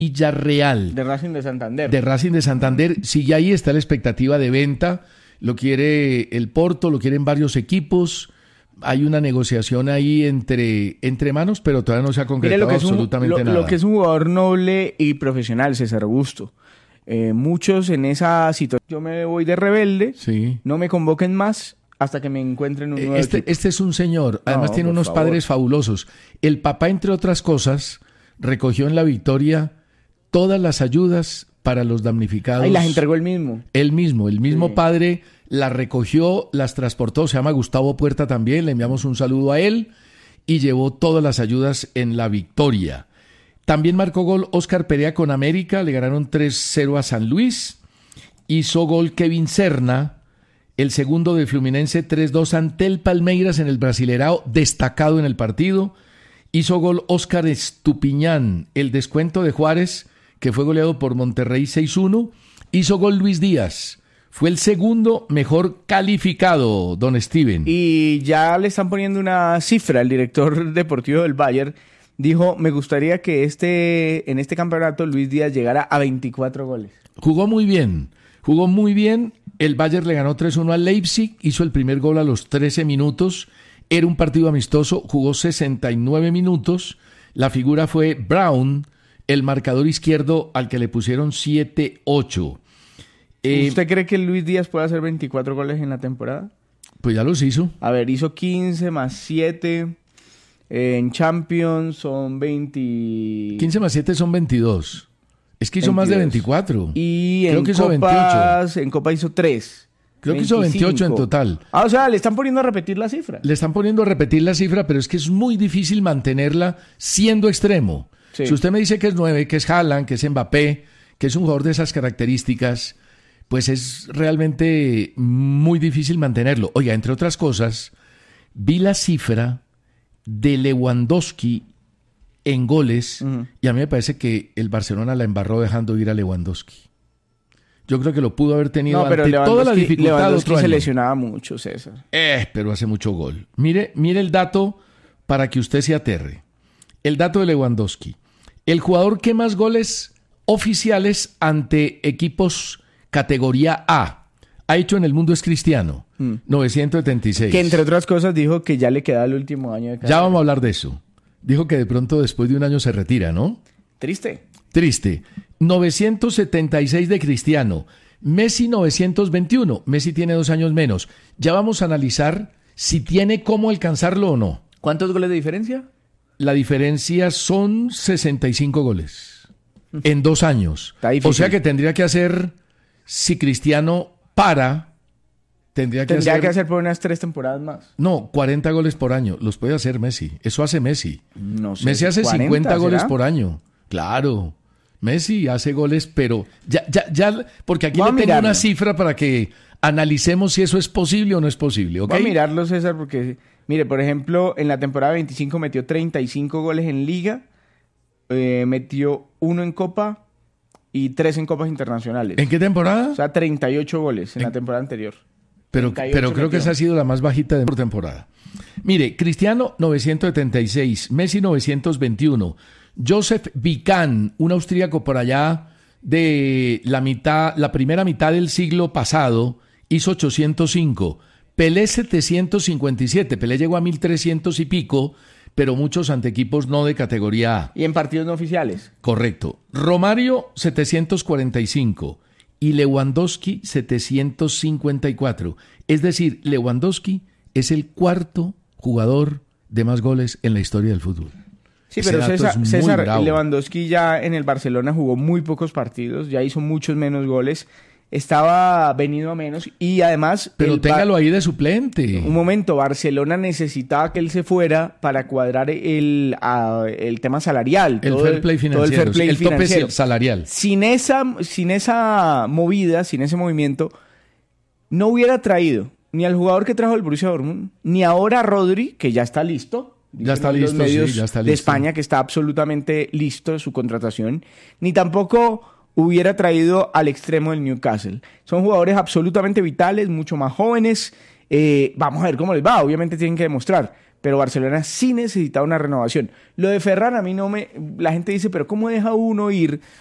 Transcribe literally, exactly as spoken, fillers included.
Villarreal. De Racing de Santander. De Racing de Santander. Sigue ahí, está la expectativa de venta. Lo quiere el Porto, lo quieren varios equipos. Hay una negociación ahí entre, entre manos, pero todavía no se ha concretado Mire, lo que absolutamente un, lo, nada. Lo que es un jugador noble y profesional, César Augusto. Eh, muchos en esa situación, yo me voy de rebelde, sí. No me convoquen más hasta que me encuentren un nuevo este, equipo. Este es un señor, además no, tiene unos favor. padres fabulosos. El papá, entre otras cosas, recogió en la victoria todas las ayudas para los damnificados. Y las entregó él mismo. Él mismo, el mismo sí. padre las recogió, las transportó, se llama Gustavo Puerta también, le enviamos un saludo a él, y llevó todas las ayudas en la victoria. También marcó gol Óscar Perea con América, le ganaron tres cero a San Luis. Hizo gol Kevin Serna, el segundo de Fluminense tres dos ante el Palmeiras en el Brasilerao, destacado en el partido. Hizo gol Óscar Estupiñán, el descuento de Juárez, que fue goleado por Monterrey seis uno. Hizo gol Luis Díaz, fue el segundo mejor calificado, don Steven. Y ya le están poniendo una cifra, el director deportivo del Bayern dijo, me gustaría que este en este campeonato Luis Díaz llegara a veinticuatro goles. Jugó muy bien, jugó muy bien. El Bayern le ganó tres uno al Leipzig, hizo el primer gol a los trece minutos. Era un partido amistoso, jugó sesenta y nueve minutos. La figura fue Brown, el marcador izquierdo al que le pusieron siete ocho. Eh, ¿Usted cree que Luis Díaz puede hacer veinticuatro goles en la temporada? Pues ya los hizo. A ver, hizo quince más siete... En Champions son veinte... quince más siete son veintidós. Es que hizo veintidós. Más de veinticuatro. Y Creo en que hizo Copas, veintiocho. En Copa hizo tres. Creo veinticinco. Que hizo veintiocho en total. Ah, o sea, le están poniendo a repetir la cifra. Le están poniendo a repetir la cifra, pero es que es muy difícil mantenerla siendo extremo. Sí. Si usted me dice que es nueve, que es Haaland, que es Mbappé, que es un jugador de esas características, pues es realmente muy difícil mantenerlo. Oiga, entre otras cosas, vi la cifra de Lewandowski en goles, uh-huh. y a mí me parece que el Barcelona la embarró dejando ir a Lewandowski. Yo creo que lo pudo haber tenido no, pero ante toda la dificultad. Lewandowski se lesionaba mucho, César. Eh, pero hace mucho gol. Mire, mire el dato para que usted se aterre. El dato de Lewandowski. El jugador que más goles oficiales ante equipos categoría A ha hecho en el mundo es Cristiano, mm. novecientos setenta y seis. Que entre otras cosas dijo que ya le queda el último año de carrera. Ya vamos a hablar de eso. Dijo que de pronto después de un año se retira, ¿no? Triste. Triste. novecientos setenta y seis de Cristiano. Messi novecientos veintiuno. Messi tiene dos años menos. Ya vamos a analizar si tiene cómo alcanzarlo o no. ¿Cuántos goles de diferencia? La diferencia son sesenta y cinco goles. En dos años. O sea que tendría que hacer, si Cristiano para, tendría que tendría hacer... que hacer por unas tres temporadas más. No, cuarenta goles por año. Los puede hacer Messi. Eso hace Messi. No sé. Messi hace cuarenta, cincuenta ¿será? goles por año. Claro. Messi hace goles, pero ya, ya, ya, porque aquí Voy le tengo una cifra para que analicemos si eso es posible o no es posible. ¿Okay? Voy a mirarlo, César, porque, mire, por ejemplo, en la temporada veinticinco metió treinta y cinco goles en Liga, eh, metió uno en Copa y tres en Copas Internacionales. ¿En qué temporada? O sea, treinta y ocho goles en, en... la temporada anterior. Pero, pero creo metió. que esa ha sido la más bajita de por temporada. Mire, Cristiano novecientos setenta y seis, Messi novecientos veintiuno, Joseph Vican, un austríaco por allá de la mitad, la primera mitad del siglo pasado, hizo ochocientos cinco, Pelé setecientos cincuenta y siete, Pelé llegó a mil trescientos y pico, pero muchos ante equipos no de categoría A. ¿Y en partidos no oficiales? Correcto. Romario setecientos cuarenta y cinco y Lewandowski setecientos cincuenta y cuatro. Es decir, Lewandowski es el cuarto jugador de más goles en la historia del fútbol. Sí, Ese pero César, César Lewandowski ya en el Barcelona jugó muy pocos partidos, ya hizo muchos menos goles, estaba venido a menos y además... Pero téngalo ahí de suplente. Un momento, Barcelona necesitaba que él se fuera para cuadrar el, uh, el tema salarial. El fair play financiero, el, fair play el financiero. tope salarial. Sin esa, sin esa movida, sin ese movimiento, no hubiera traído ni al jugador que trajo el Borussia Dortmund, ni ahora a Rodri, que ya está listo. Ya está listo, medios sí, ya está listo. De España, que está absolutamente listo su contratación, ni tampoco hubiera traído al extremo del Newcastle. Son jugadores absolutamente vitales, mucho más jóvenes. Eh, vamos a ver cómo les va, obviamente tienen que demostrar. pero Barcelona sí necesitaba una renovación. Lo de Ferran a mí no me... La gente dice, pero ¿cómo deja uno ir